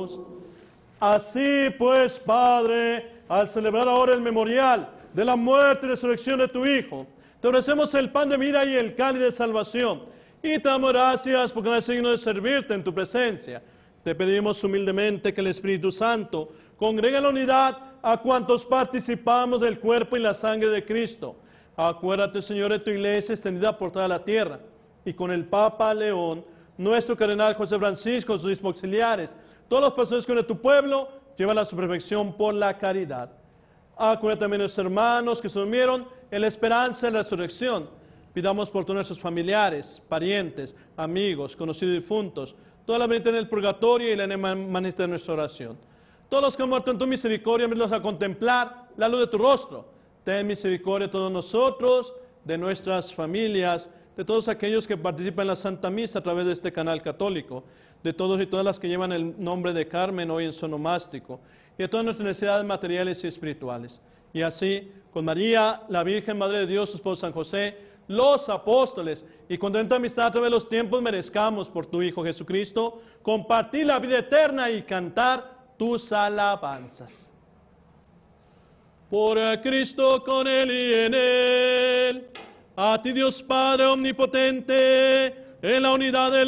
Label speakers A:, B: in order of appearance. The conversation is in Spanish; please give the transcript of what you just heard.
A: Dios. Así pues, Padre, al celebrar ahora el memorial de la muerte y resurrección de tu Hijo, te ofrecemos el pan de vida y el cáliz de salvación, y te damos gracias porque nos es digno de servirte en tu presencia. Te pedimos humildemente que el Espíritu Santo congregue en la unidad a cuantos participamos del cuerpo y la sangre de Cristo. Acuérdate, Señor, de tu iglesia extendida por toda la tierra, y con el Papa León, nuestro cardenal José Francisco, sus obispos auxiliares, todos los pastores que de tu pueblo llevan a su perfección por la caridad. Acuérdate también de los hermanos que se durmieron en la esperanza de la resurrección. Pidamos por todos nuestros familiares, parientes, amigos, conocidos y difuntos, toda la mente en el purgatorio y la manista de nuestra oración. Todos los que han muerto en tu misericordia, envíalos a contemplar la luz de tu rostro. Ten misericordia de todos nosotros, de nuestras familias, de todos aquellos que participan en la Santa Misa a través de este canal católico, de todos y todas las que llevan el nombre de Carmen hoy en su onomástico, y de todas nuestras necesidades materiales y espirituales. Y así, con María, la Virgen Madre de Dios, su esposo San José, los apóstoles, y con tanta amistad a través de los tiempos, merezcamos por tu Hijo Jesucristo compartir la vida eterna y cantar tus alabanzas. Por Cristo, con Él y en Él, a ti Dios Padre omnipotente, en la unidad del